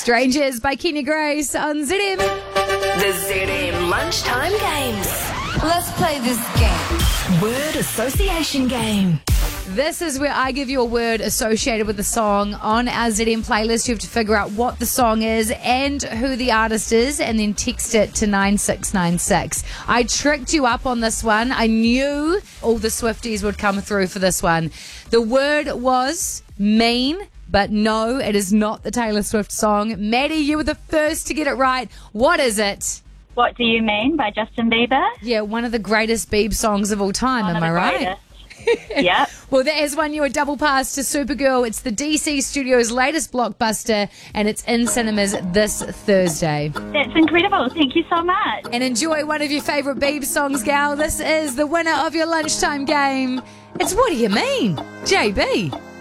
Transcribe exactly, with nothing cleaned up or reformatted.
Strangers by Kenya Grace on Z M. The Z M Lunchtime Games. Let's play this game. Word association game. This is where I give you a word associated with the song on our Z M playlist. You have to figure out what the song is and who the artist is, and then text it to nine six nine six. I tricked you up on this one. I knew all the Swifties would come through for this one. The word was mean, but no, it is not the Taylor Swift song. Maddie, you were the first to get it right. What is it? What Do You Mean by Justin Bieber. Yeah, one of the greatest Bieb songs of all time, One am of I the right? greatest. Yep. Well, that has won you a double pass to Supergirl. It's the D C Studios' latest blockbuster, and it's in cinemas this Thursday. That's incredible. Thank you so much. And enjoy one of your favourite Bieb songs, gal. This is the winner of your lunchtime game. It's What Do You Mean? J B.